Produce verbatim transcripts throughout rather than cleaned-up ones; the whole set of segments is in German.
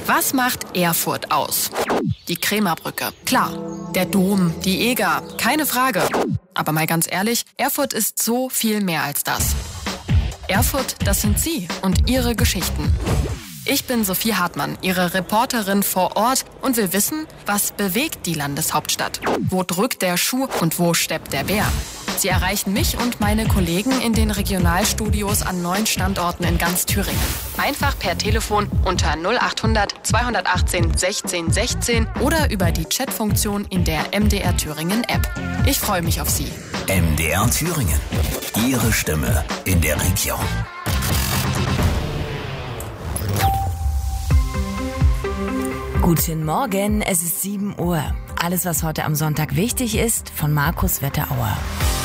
Was macht Erfurt aus? Die Krämerbrücke, klar. Der Dom, die Eger, keine Frage. Aber mal ganz ehrlich, Erfurt ist so viel mehr als das. Erfurt, das sind Sie und Ihre Geschichten. Ich bin Sophie Hartmann, Ihre Reporterin vor Ort und will wissen, was bewegt die Landeshauptstadt? Wo drückt der Schuh und wo steppt der Bär? Sie erreichen mich und meine Kollegen in den Regionalstudios an neun Standorten in ganz Thüringen. Einfach per Telefon unter null achthundert zweihundertachtzehn sechzehn sechzehn oder über die Chatfunktion in der M D R Thüringen App. Ich freue mich auf Sie. M D R Thüringen. Ihre Stimme in der Region. Guten Morgen, es ist sieben Uhr. Alles, was heute am Sonntag wichtig ist, von Markus Wetterauer.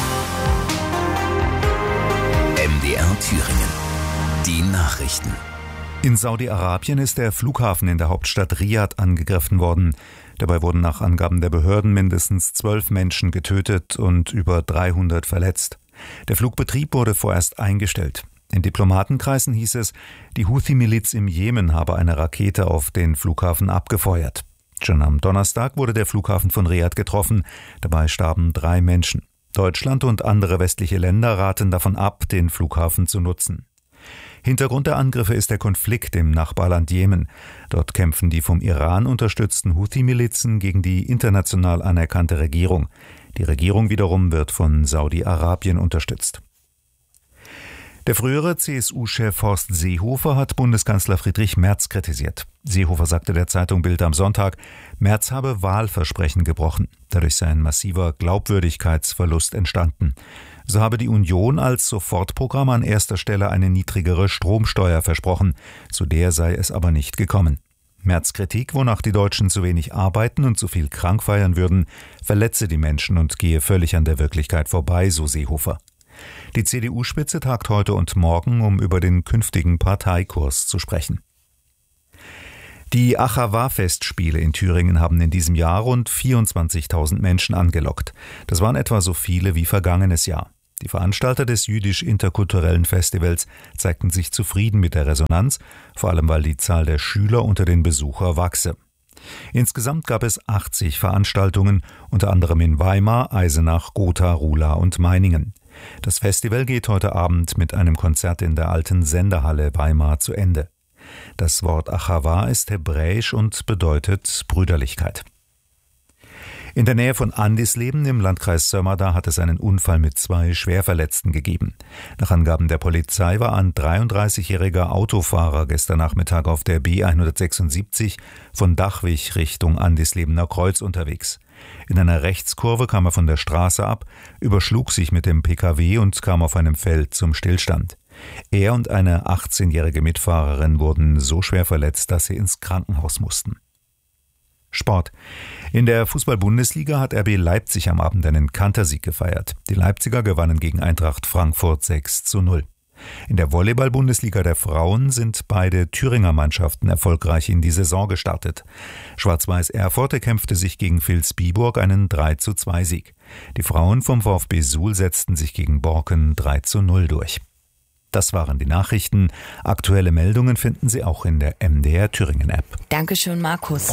M D R Thüringen. Die Nachrichten. In Saudi-Arabien ist der Flughafen in der Hauptstadt Riad angegriffen worden. Dabei wurden nach Angaben der Behörden mindestens zwölf Menschen getötet und über dreihundert verletzt. Der Flugbetrieb wurde vorerst eingestellt. In Diplomatenkreisen hieß es, die Houthi-Miliz im Jemen habe eine Rakete auf den Flughafen abgefeuert. Schon am Donnerstag wurde der Flughafen von Riad getroffen. Dabei starben drei Menschen. Deutschland und andere westliche Länder raten davon ab, den Flughafen zu nutzen. Hintergrund der Angriffe ist der Konflikt im Nachbarland Jemen. Dort kämpfen die vom Iran unterstützten Houthi-Milizen gegen die international anerkannte Regierung. Die Regierung wiederum wird von Saudi-Arabien unterstützt. Der frühere C S U-Chef Horst Seehofer hat Bundeskanzler Friedrich Merz kritisiert. Seehofer sagte der Zeitung Bild am Sonntag, Merz habe Wahlversprechen gebrochen. Dadurch sei ein massiver Glaubwürdigkeitsverlust entstanden. So habe die Union als Sofortprogramm an erster Stelle eine niedrigere Stromsteuer versprochen. Zu der sei es aber nicht gekommen. Merz' Kritik, wonach die Deutschen zu wenig arbeiten und zu viel krank feiern würden, verletze die Menschen und gehe völlig an der Wirklichkeit vorbei, so Seehofer. Die C D U-Spitze tagt heute und morgen, um über den künftigen Parteikurs zu sprechen. Die Achawa-Festspiele in Thüringen haben in diesem Jahr rund vierundzwanzigtausend Menschen angelockt. Das waren etwa so viele wie vergangenes Jahr. Die Veranstalter des jüdisch-interkulturellen Festivals zeigten sich zufrieden mit der Resonanz, vor allem weil die Zahl der Schüler unter den Besuchern wachse. Insgesamt gab es achtzig Veranstaltungen, unter anderem in Weimar, Eisenach, Gotha, Ruhla und Meiningen. Das Festival geht heute Abend mit einem Konzert in der alten Sendehalle Weimar zu Ende. Das Wort Achawa ist hebräisch und bedeutet Brüderlichkeit. In der Nähe von Andisleben im Landkreis Sömmerda hat es einen Unfall mit zwei Schwerverletzten gegeben. Nach Angaben der Polizei war ein dreiunddreißigjähriger Autofahrer gestern Nachmittag auf der B hundertsechsundsiebzig von Dachwig Richtung Andislebener Kreuz unterwegs. In einer Rechtskurve kam er von der Straße ab, überschlug sich mit dem Pkw und kam auf einem Feld zum Stillstand. Er und eine achtzehnjährige Mitfahrerin wurden so schwer verletzt, dass sie ins Krankenhaus mussten. Sport. In der Fußball-Bundesliga hat R B Leipzig am Abend einen Kantersieg gefeiert. Die Leipziger gewannen gegen Eintracht Frankfurt sechs zu null. In der Volleyball-Bundesliga der Frauen sind beide Thüringer Mannschaften erfolgreich in die Saison gestartet. Schwarz-Weiß Erfurt erkämpfte sich gegen Vilsbiburg einen drei zu zwei Sieg. Die Frauen vom VfB Suhl setzten sich gegen Borken drei zu null durch. Das waren die Nachrichten. Aktuelle Meldungen finden Sie auch in der M D R Thüringen App. Dankeschön, Markus.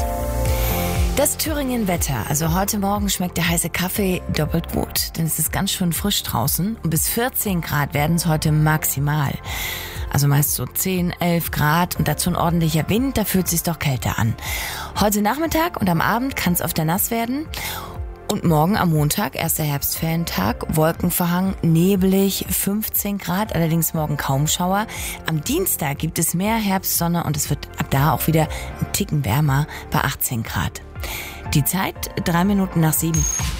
Das Thüringen-Wetter. Also heute Morgen schmeckt der heiße Kaffee doppelt gut, denn es ist ganz schön frisch draußen. Und bis vierzehn Grad werden es heute maximal. Also meist so zehn, elf Grad und dazu ein ordentlicher Wind, da fühlt es sich doch kälter an. Heute Nachmittag und am Abend kann es öfter nass werden. Und morgen am Montag, erster Herbstferientag, wolkenverhangen, nebelig, fünfzehn Grad, allerdings morgen kaum Schauer. Am Dienstag gibt es mehr Herbstsonne und es wird ab da auch wieder ein Ticken wärmer bei achtzehn Grad. Die Zeit drei Minuten nach sieben.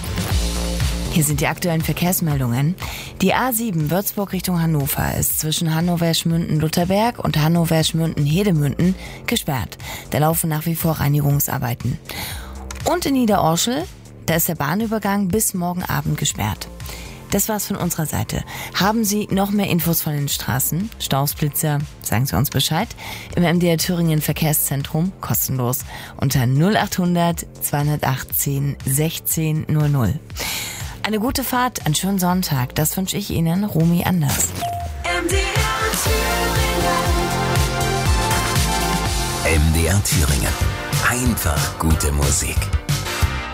Hier sind die aktuellen Verkehrsmeldungen. Die A sieben Würzburg Richtung Hannover ist zwischen Hannover-Schmünden-Lutherberg und Hannover-Schmünden-Hedemünden gesperrt. Da laufen nach wie vor Reinigungsarbeiten. Und in Niederorschel, da ist der Bahnübergang bis morgen Abend gesperrt. Das war's von unserer Seite. Haben Sie noch mehr Infos von den Straßen, Staus, Blitzer, sagen Sie uns Bescheid. Im M D R Thüringen Verkehrszentrum kostenlos unter null achthundert zweihundertachtzehn sechzehn null null. Eine gute Fahrt, einen schönen Sonntag. Das wünsche ich Ihnen, Romy Anders. M D R Thüringen. M D R Thüringen. Einfach gute Musik.